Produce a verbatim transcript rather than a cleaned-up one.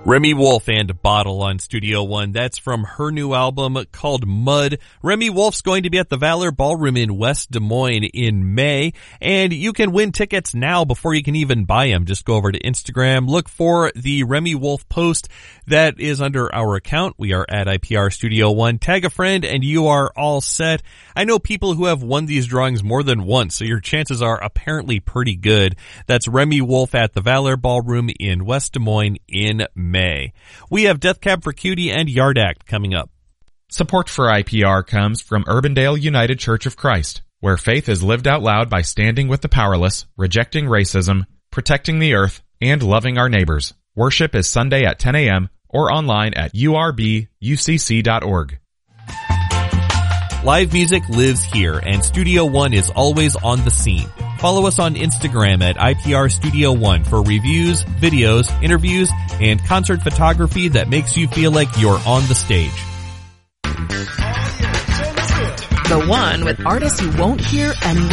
Remi Wolf and Bottle on Studio One. That's from her new album called Mud. Remi Wolf's going to be at the Valor Ballroom in West Des Moines in May, and you can win tickets now before you can even buy them. Just go over to Instagram, look for the Remi Wolf post that is under our account. We are at I P R Studio One. Tag a friend and you are all set. I know people who have won these drawings more than once, so your chances are apparently pretty good. That's Remi Wolf at the Valor Ballroom in West Des Moines in May. May. We have Death Cab for Cutie and Yard Act coming up. Support for I P R comes from Urbandale United Church of Christ, where faith is lived out loud by standing with the powerless, rejecting racism, protecting the earth, and loving our neighbors. Worship is Sunday at ten a.m. or online at U R B U C C dot org. Live music lives here, and Studio One is always on the scene. Follow us on Instagram at I P R Studio One for reviews, videos, interviews, and concert photography that makes you feel like you're on the stage. The One with artists you won't hear anywhere